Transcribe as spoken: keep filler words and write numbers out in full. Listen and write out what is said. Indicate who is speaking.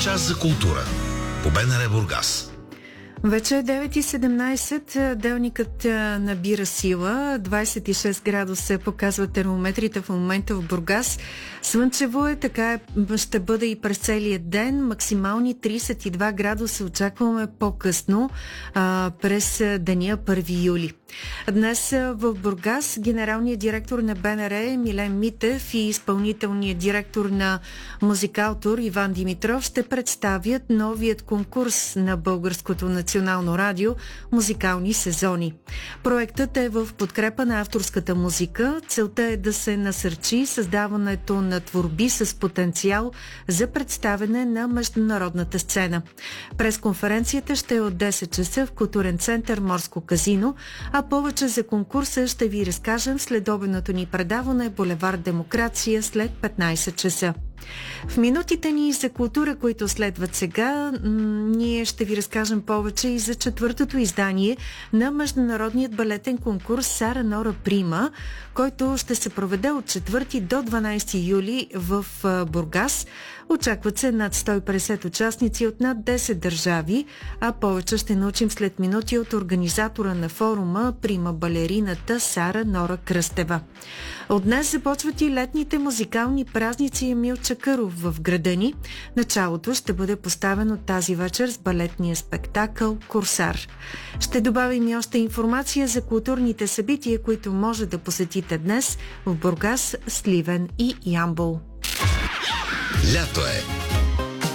Speaker 1: час за култура по БНР Бургас.
Speaker 2: Вече е девет и седемнайсет, делникът набира сила, двайсет и шест градуса показват термометрите в момента в Бургас. Слънчево е, така е, ще бъде и през целия ден, максимални трийсет и два градуса очакваме по-късно а, през деня първи юли. Днес в Бургас генералният директор на БНР Милен Митев и изпълнителният директор на Музикалтор Иван Димитров ще представят новият конкурс на Българското национално радио "Музикални сезони". Проектът е в подкрепа на авторската музика. Целта е да се насърчи създаването на творби с потенциал за представяне на международната сцена. Пресконференцията ще е от десет часа в културен център Морско казино, а повече за конкурса ще ви разкажем в следобедното ни предаване Булевард Демокрация след петнайсет часа. В минутите ни за култура, които следват сега, ние ще ви разкажем повече и за четвъртото издание на международният балетен конкурс Сара Нора Прима, който ще се проведе от четвърти до дванайсети юли в Бургас. Очакват се над сто и петдесет участници от над десет държави, а повече ще научим след минути от организатора на форума Прима балерината Сара Нора Кръстева. От днес започват и летните музикални празници Емил Чакъров в града ни. Началото ще бъде поставено тази вечер с балетния спектакъл "Корсар". Ще добавим и още информация за културните събития, които може да посетите днес в Бургас, Сливен и Ямбол.
Speaker 1: Лято е.